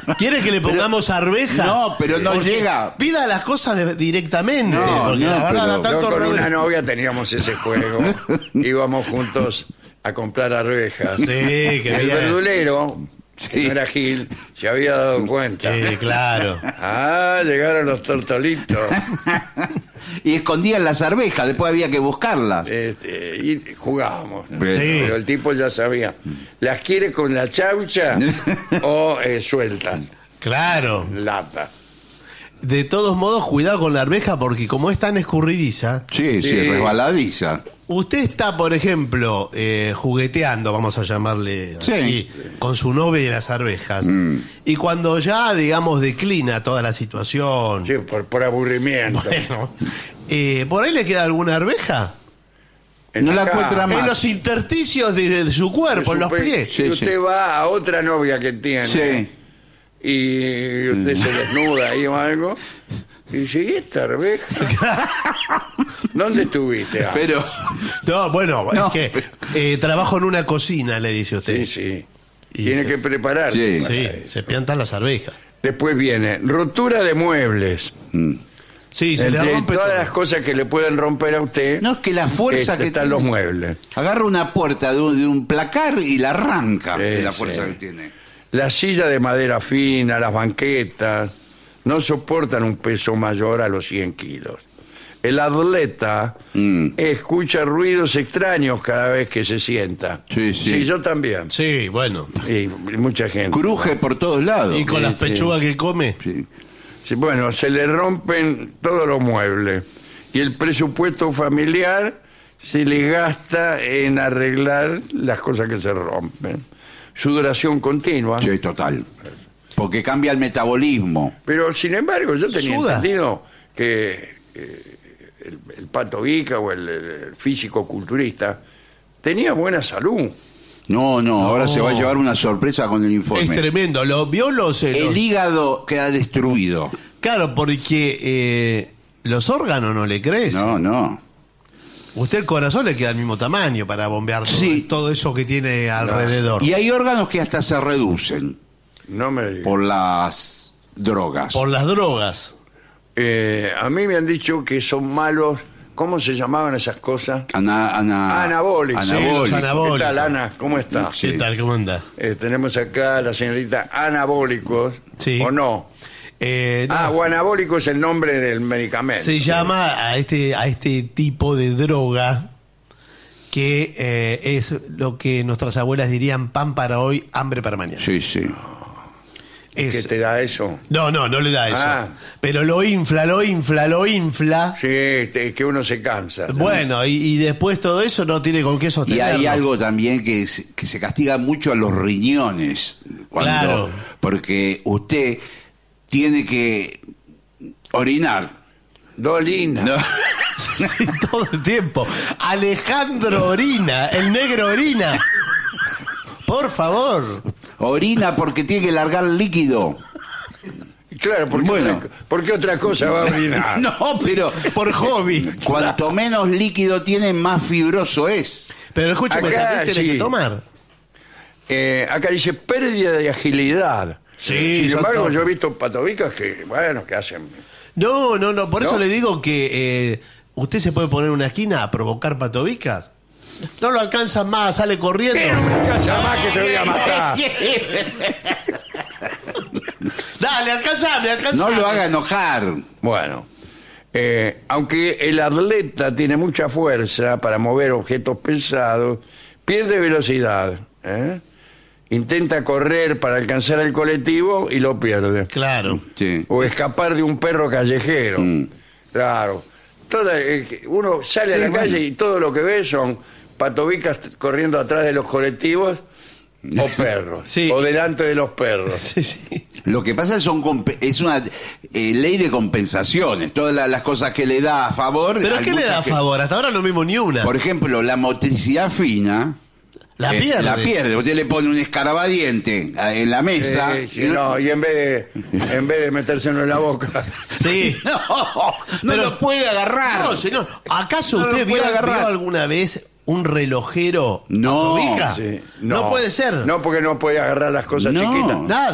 ¿Quiere que le pongamos arveja? No, pero no llega. Pida las cosas directamente. No, porque no, la verdad da pero- tanto Yo con rodeo. una novia teníamos ese juego. Íbamos juntos a comprar arvejas. Sí, que El bien. verdulero, que Sí. no era Gil, se había dado cuenta. Sí, claro. Ah, llegaron los tortolitos. Y escondían las arvejas, después había que buscarlas. Y jugábamos, ¿no? Sí. Pero el tipo ya sabía. ¿Las quiere con la chaucha o sueltan? Claro. Lata. De todos modos, cuidado con la arveja porque como es tan escurridiza, Sí, sí, Sí. resbaladiza. usted está, por ejemplo, jugueteando, vamos a llamarle Sí. así, con su novia y las arvejas. Y cuando ya, digamos, declina toda la situación, Sí, por aburrimiento. bueno, ¿por ahí le queda alguna arveja? En No la cama, encuentra más. En los intersticios de su cuerpo, en los pies. Sí, Y usted va a otra novia que tiene. Sí. Y usted se desnuda ahí o algo. Y dice, ¿y esta arveja? ¿Dónde estuviste? Ah, Pero, No, bueno, No, es que trabajo en una cocina, le dice usted. sí, sí. Y Tiene se- que prepararse. Sí. para Sí, eso. se piantan las arvejas. Después viene rotura de muebles. Sí, se le Entre rompe todas todo. las cosas que le pueden romper a usted, no es que la fuerza que están tiene. los muebles. Agarra una puerta de un placar y la arranca Sí, de la fuerza sí. que tiene. La silla de madera fina, las banquetas, no soportan un peso mayor a los 100 kilos. El atleta escucha ruidos extraños cada vez que se sienta. Sí, sí. yo también. Sí, bueno. Y mucha gente. Cruje por todos lados. Y con las sí. pechugas que come. Sí. Sí, bueno, se le rompen todos los muebles. Y el presupuesto familiar se le gasta en arreglar las cosas que se rompen. Su duración continua. Sí, total. Porque cambia el metabolismo. Pero, sin embargo, yo tenía Suda. entendido que el Pato Vica o el físico-culturista tenía buena salud. No, ahora se va a llevar una sorpresa con el Es informe. tremendo. ¿Lo vio los El hígado queda destruido. Claro, porque los órganos no le crecen. No. Usted el corazón le queda al mismo tamaño para bombear todo, Sí. todo eso que tiene alrededor. Y hay órganos que hasta se reducen No me diga. por las drogas. Por las drogas. A mí me han dicho que son malos. ¿Cómo se llamaban esas cosas? Anabólicos. Sí, los ¿Qué anabólicos. tal, Ana? ¿Cómo está? ¿Qué tal? ¿Cómo anda? Tenemos acá a la señorita anabólicos. Sí. ¿O no? No, O anabólico es el nombre del medicamento. se llama a este tipo de droga que es lo que nuestras abuelas dirían pan para hoy, hambre para mañana. Sí, sí. ¿Qué te da eso? No le da eso. Ah. Pero lo infla. Sí, que uno se cansa. Bueno, y después todo eso no tiene con qué Y sostenerlo. hay algo también que se castiga mucho a los riñones. Claro. Porque usted tiene que orinar. Dolina. ¿no? Sí, todo el tiempo. Alejandro orina, el negro orina. Por favor. Orina porque tiene que largar líquido. Claro, Bueno. ¿por qué otra cosa va a orinar? No, pero Por hobby. cuanto menos líquido tiene, más fibroso es. Pero escúchame, Acá, también tiene sí. que tomar. Acá dice pérdida de agilidad. Sí, Sin son embargo, todos. yo he visto patovicas que, bueno, que hacen... No, por eso ¿No? le digo que usted se puede poner en una esquina a provocar patovicas. No lo alcanza más, sale corriendo. Pero me alcanza más que te voy a matar. Dale, alcanzame. No lo haga enojar. Bueno, aunque el atleta tiene mucha fuerza para mover objetos pesados, pierde velocidad. Intenta correr para alcanzar el colectivo y lo pierde. Claro. Sí. O escapar de un perro callejero. Claro. Uno sale a la calle y todo lo que ve son patovicas corriendo atrás de los colectivos o perros. Sí. O delante de los perros. Sí. Lo que pasa es una ley de compensaciones. Todas las cosas que le da a favor. ¿Pero hay qué le da a muchas que- favor? Hasta ahora no vimos ni una. Por ejemplo, la motricidad fina. La pierde. La pierde. Usted le pone un escarabadiente en la mesa. Sí, no, y en vez de metérselo en la boca. Sí. No Pero- lo puede agarrar. No, señor. ¿Acaso No lo usted vio, puede agarrar. vio alguna vez un relojero No. patovija? Sí, No puede ser. No, porque no puede agarrar las cosas No. chiquitas. Nada.